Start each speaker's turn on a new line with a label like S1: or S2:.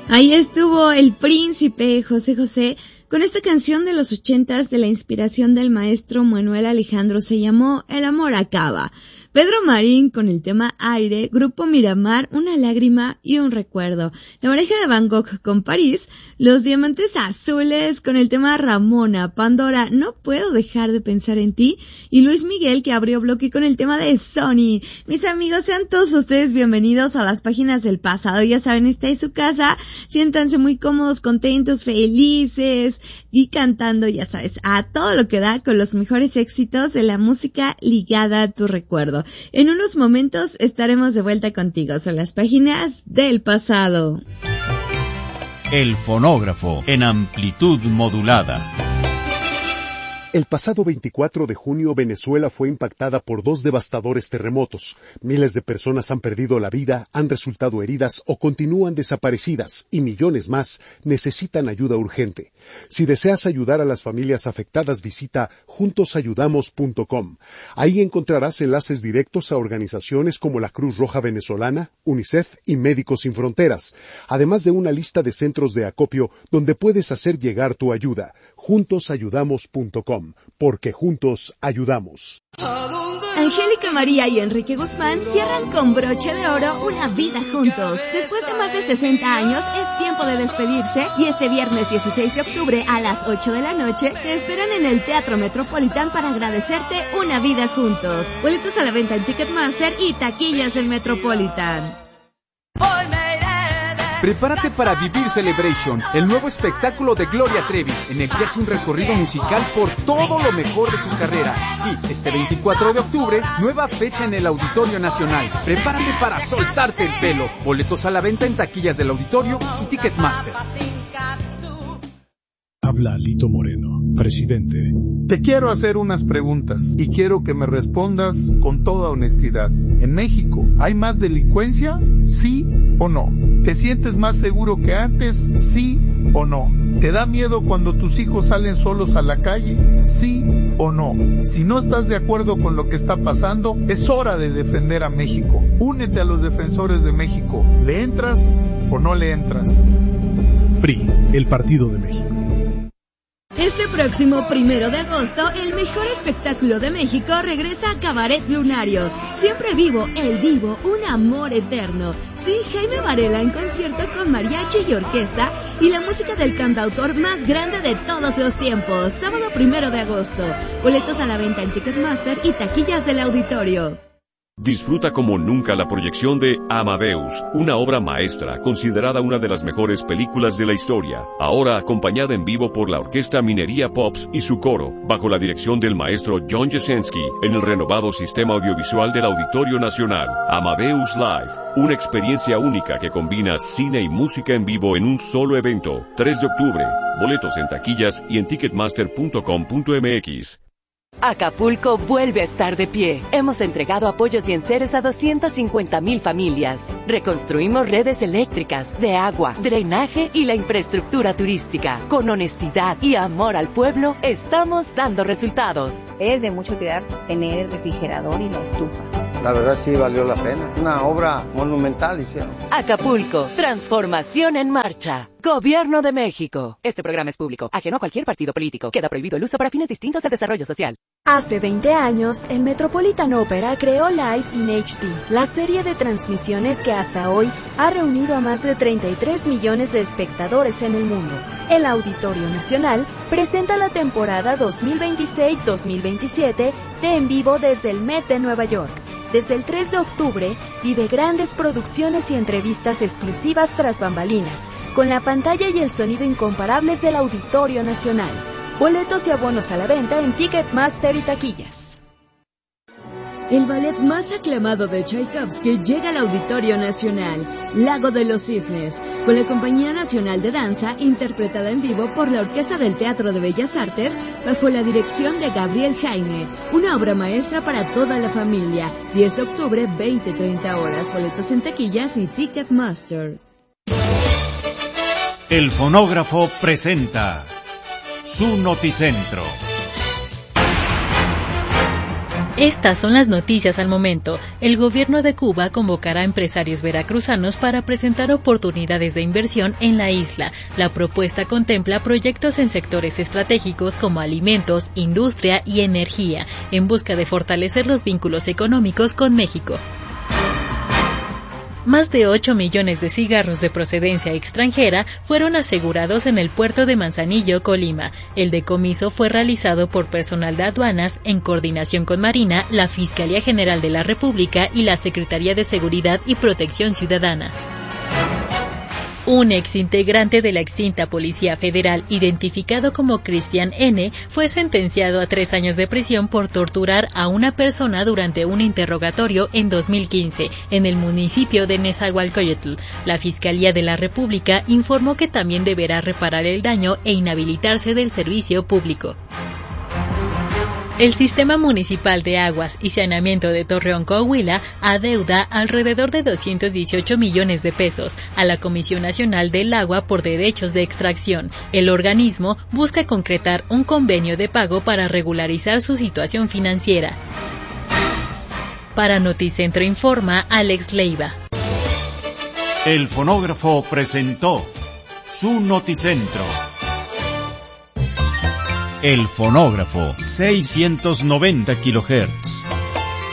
S1: Ahí estuvo el príncipe José José con esta canción de los 80s de la inspiración del maestro Manuel Alejandro. Se llamó El amor acaba. Pedro Marín con el tema Aire, Grupo Miramar, Una lágrima y un recuerdo. La oreja de Van Gogh con París, Los Diamantes Azules con el tema Ramona, Pandora, No puedo dejar de pensar en ti, y Luis Miguel que abrió bloque con el tema de Sony. Mis amigos, sean todos ustedes bienvenidos a las páginas del pasado. Ya saben, esta es su casa, siéntanse muy cómodos, contentos, felices y cantando, ya sabes, a todo lo que da con los mejores éxitos de la música ligada a tu recuerdo. En unos momentos estaremos de vuelta contigo. Son las páginas del pasado.
S2: El fonógrafo en amplitud modulada.
S3: El pasado 24 de junio, Venezuela fue impactada por 2 devastadores terremotos. Miles de personas han perdido la vida, han resultado heridas o continúan desaparecidas, y millones más necesitan ayuda urgente. Si deseas ayudar a las familias afectadas, visita juntosayudamos.com. Ahí encontrarás enlaces directos a organizaciones como la Cruz Roja Venezolana, UNICEF y Médicos Sin Fronteras, además de una lista de centros de acopio donde puedes hacer llegar tu ayuda. Juntosayudamos.com. Porque juntos ayudamos.
S1: Angélica María y Enrique Guzmán cierran con broche de oro una vida juntos. Después de más de 60 años, es tiempo de despedirse, y este viernes 16 de octubre a las 8 de la noche te esperan en el Teatro Metropolitan para agradecerte una vida juntos. Boletos a la venta en Ticketmaster y taquillas del Metropolitan.
S4: Prepárate para vivir Celebration, el nuevo espectáculo de Gloria Trevi, en el que hace un recorrido musical por todo lo mejor de su carrera. Sí, este 24 de octubre, nueva fecha en el Auditorio Nacional. Prepárate para soltarte el pelo. Boletos a la venta en taquillas del Auditorio y Ticketmaster.
S5: Habla Lito Moreno, presidente.
S6: Te quiero hacer unas preguntas y quiero que me respondas con toda honestidad. ¿En México hay más delincuencia? ¿Sí o no? ¿Te sientes más seguro que antes? ¿Sí o no? ¿Te da miedo cuando tus hijos salen solos a la calle? ¿Sí o no? Si no estás de acuerdo con lo que está pasando, es hora de defender a México. Únete a los defensores de México. ¿Le entras o no le entras?
S5: PRI, el Partido de México.
S1: Este próximo 1 de agosto, el mejor espectáculo de México regresa a Cabaret Lunario. Siempre vivo, el divo, un amor eterno. Sí, Jaime Varela en concierto con mariachi y orquesta, y la música del cantautor más grande de todos los tiempos. Sábado 1 de agosto. Boletos a la venta en Ticketmaster y taquillas del Auditorio.
S7: Disfruta como nunca la proyección de Amadeus, una obra maestra considerada una de las mejores películas de la historia, ahora acompañada en vivo por la Orquesta Minería Pops y su coro, bajo la dirección del maestro John Jasenski, en el renovado sistema audiovisual del Auditorio Nacional. Amadeus Live, una experiencia única que combina cine y música en vivo en un solo evento. 3 de octubre, boletos en taquillas y en ticketmaster.com.mx.
S8: Acapulco vuelve a estar de pie. Hemos entregado apoyos y enseres a 250,000 familias. Reconstruimos redes eléctricas, de agua, drenaje y la infraestructura turística. Con honestidad y amor al pueblo, estamos dando resultados.
S9: Es de mucho cuidar tener el refrigerador y la estufa.
S10: La verdad sí valió la pena. Una obra monumental hicieron.
S8: Acapulco, transformación en marcha. Gobierno de México. Este programa es público, ajeno a cualquier partido político. Queda prohibido el uso para fines distintos del desarrollo social.
S11: Hace 20 años, el Metropolitan Opera creó Live in HD, la serie de transmisiones que hasta hoy ha reunido a más de 33 millones de espectadores en el mundo. El Auditorio Nacional presenta la temporada 2026-2027 de En Vivo desde el Met de Nueva York. Desde el 3 de octubre, vive grandes producciones y entrevistas exclusivas tras bambalinas, con la pantalla y el sonido incomparables del Auditorio Nacional. Boletos y abonos a la venta en Ticketmaster y taquillas.
S1: El ballet más aclamado de Tchaikovsky llega al Auditorio Nacional, Lago de los Cisnes, con la Compañía Nacional de Danza, interpretada en vivo por la Orquesta del Teatro de Bellas Artes, bajo la dirección de Gabriel Jaime. Una obra maestra para toda la familia. 10 de octubre, 20-30 horas. Boletos en taquillas y Ticketmaster.
S2: El fonógrafo presenta su Noticentro.
S12: Estas son las noticias al momento. El gobierno de Cuba convocará a empresarios veracruzanos para presentar oportunidades de inversión en la isla. La propuesta contempla proyectos en sectores estratégicos como alimentos, industria y energía, en busca de fortalecer los vínculos económicos con México. Más de 8 millones de cigarros de procedencia extranjera fueron asegurados en el puerto de Manzanillo, Colima. El decomiso fue realizado por personal de aduanas en coordinación con Marina, la Fiscalía General de la República y la Secretaría de Seguridad y Protección Ciudadana. Un exintegrante de la extinta Policía Federal, identificado como Cristian N., fue sentenciado a 3 años de prisión por torturar a una persona durante un interrogatorio en 2015 en el municipio de Nezahualcóyotl. La Fiscalía de la República informó que también deberá reparar el daño e inhabilitarse del servicio público. El Sistema Municipal de Aguas y Saneamiento de Torreón, Coahuila, adeuda alrededor de 218 millones de pesos a la Comisión Nacional del Agua por Derechos de Extracción. El organismo busca concretar un convenio de pago para regularizar su situación financiera. Para Noticentro informa Alex Leiva.
S2: El fonógrafo presentó su Noticentro. El fonógrafo, 690 kHz.